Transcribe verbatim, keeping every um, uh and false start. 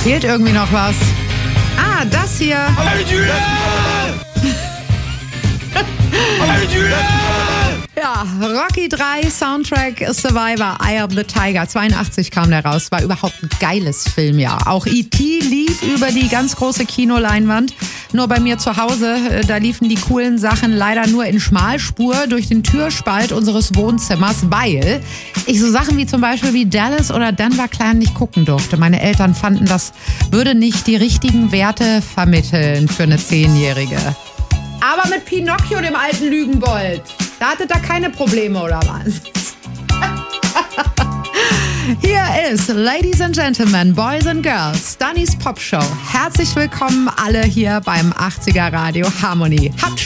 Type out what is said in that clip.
fehlt irgendwie noch was. Ah, das hier. Ja, Rocky drei, Soundtrack, Survivor, Eye of the Tiger. zweiundachtzig kam der raus. War überhaupt ein geiles Filmjahr. Auch E T lief über die ganz große Kinoleinwand. Nur bei mir zu Hause, da liefen die coolen Sachen leider nur in Schmalspur durch den Türspalt unseres Wohnzimmers, weil ich so Sachen wie zum Beispiel wie Dallas oder Denver Clan nicht gucken durfte. Meine Eltern fanden, das würde nicht die richtigen Werte vermitteln für eine Zehnjährige. Aber mit Pinocchio, dem alten Lügenbold, da hattet ihr keine Probleme, oder was? Hier ist, Ladies and Gentlemen, Boys and Girls, Dannys Pop Show. Herzlich willkommen alle hier beim achtziger Radio Harmony. Habt